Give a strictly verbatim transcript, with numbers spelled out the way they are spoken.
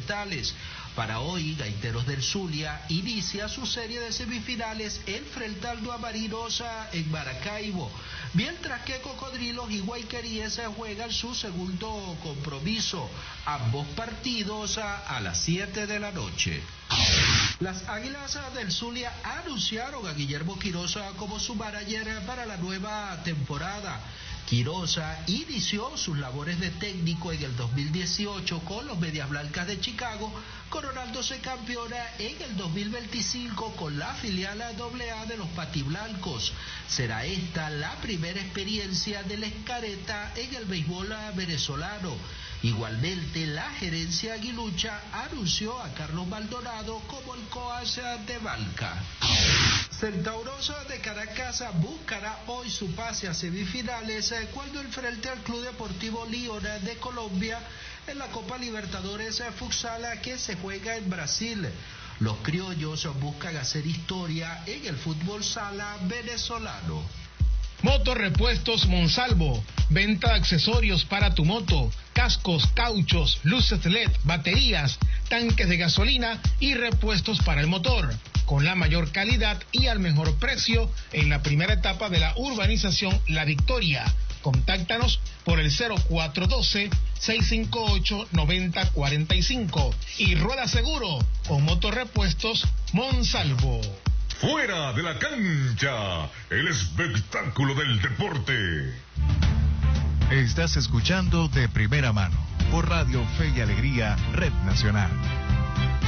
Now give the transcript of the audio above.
Orientales. Para hoy, Gaiteros del Zulia inicia su serie de semifinales enfrentando a Marirosa en Maracaibo, mientras que Cocodrilos y Guayqueríes juegan su segundo compromiso, ambos partidos a, a las siete de la noche. Las Águilas del Zulia anunciaron a Guillermo Quirosa como su manager para la nueva temporada. Quirosa inició sus labores de técnico en el dos mil dieciocho con los Medias Blancas de Chicago, coronándose campeona en el dos mil veinticinco con la filial doble A de los Patiblancos. Será esta la primera experiencia del Escareta en el béisbol venezolano. Igualmente, la gerencia aguilucha anunció a Carlos Maldonado como el coach de banca. Centauros de Caracas buscará hoy su pase a semifinales cuando enfrente al Club Deportivo León de Colombia en la Copa Libertadores Futsal que se juega en Brasil. Los criollos buscan hacer historia en el fútbol sala venezolano. Motorrepuestos Monsalvo, venta de accesorios para tu moto, cascos, cauchos, luces L E D, baterías, tanques de gasolina y repuestos para el motor, con la mayor calidad y al mejor precio en la primera etapa de la urbanización La Victoria. Contáctanos por el cero cuatro uno dos, seis cinco ocho, nueve cero cuatro cinco y rueda seguro con Motorrepuestos Monsalvo. Fuera de la cancha, el espectáculo del deporte. Estás escuchando De Primera Mano por Radio Fe y Alegría, Red Nacional.